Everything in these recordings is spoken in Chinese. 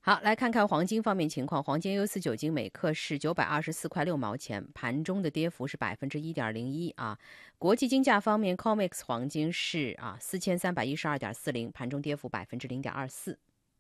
好，来看看黄金方面情况。黄金 U4 金每克是924块6毛钱，盘中的跌幅是1.01%啊。国际金价方面 ，COMEX 黄金是4312.40，盘中跌幅0.24%。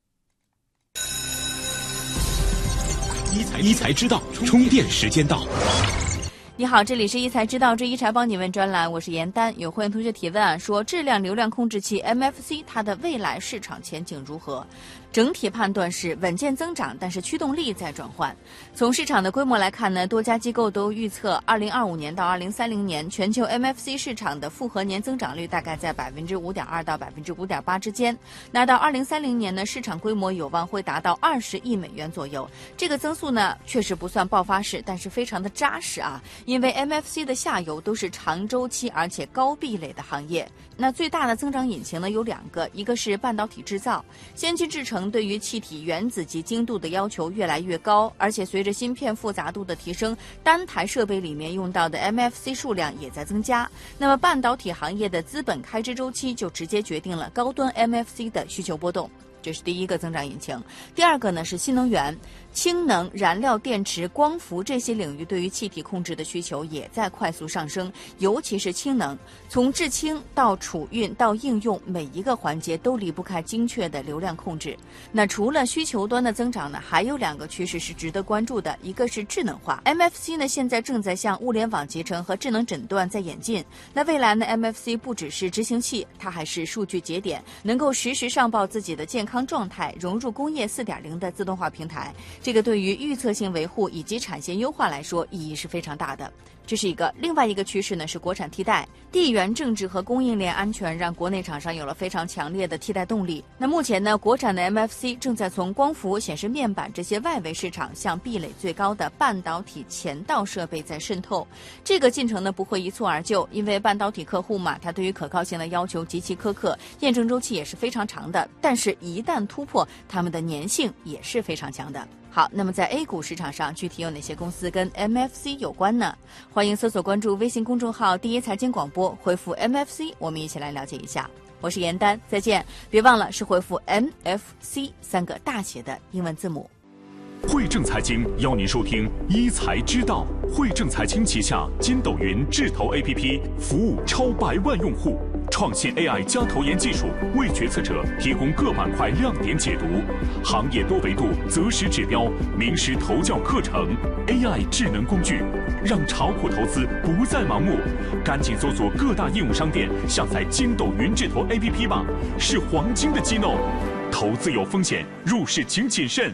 一财知道，充电时间到。 你好，这里是一财知道之一财帮你问专栏，我是严丹。有会员同学提问说，质量流量控制器 MFC 它的未来市场前景如何？整体判断是稳健增长，但是驱动力在转换。从市场的规模来看呢，多家机构都预测2025年到2030年全球 MFC 市场的复合年增长率大概在5.2%到5.8%之间。那到2030年呢，市场规模有望会达到20亿美元左右。这个增速呢，确实不算爆发式，但是非常的扎实啊。因为 MFC 的下游都是长周期而且高壁垒的行业。那最大的增长引擎呢有2个，一个是半导体制造，先进制程对于气体原子及精度的要求越来越高，而且随着芯片复杂度的提升，单台设备里面用到的 MFC 数量也在增加。那么半导体行业的资本开支周期就直接决定了高端 MFC 的需求波动。这是第一个增长引擎。第二个呢是新能源，氢能、燃料电池、光伏这些领域对于气体控制的需求也在快速上升，尤其是氢能，从制氢到储运到应用，每一个环节都离不开精确的流量控制。那除了需求端的增长呢，还有2个趋势是值得关注的，一个是智能化。MFC 呢现在正在向物联网集成和智能诊断在演进。那未来呢 MFC 不只是执行器，它还是数据节点，能够实时上报自己的健康状态，融入工业4.0的自动化平台。这个对于预测性维护以及产线优化来说意义是非常大的。这是一个。另外一个趋势呢是国产替代，地缘政治和供应链安全让国内厂商有了非常强烈的替代动力。那目前呢，国产的 MFC 正在从光伏、显示面板这些外围市场向壁垒最高的半导体前道设备在渗透。这个进程呢不会一蹴而就，因为半导体客户嘛，它对于可靠性的要求极其苛刻，验证周期也是非常长的。但是一旦突破，它们的粘性也是非常强的。好，那么在 A 股市场上具体有哪些公司跟 MFC 有关呢？欢迎搜索关注微信公众号第一财经广播，回复 MFC， 我们一起来了解一下。我是严丹，再见。别忘了是回复 MFC 3个大写的英文字母。 汇正财经邀您收听一财知道。汇正财经旗下筋斗云智投 APP 服务超100万用户，创新 AI 加投研技术，为决策者提供各板块亮点解读，行业多维度择时指标，名师投教课程 ，AI 智能工具，让炒股投资不再盲目。赶紧搜索各大应用商店，下载筋斗云智投 APP 吧，是黄金的机弄。投资有风险，入市请谨慎。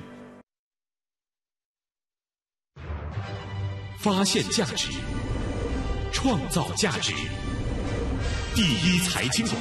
发现价值，创造价值，第一财经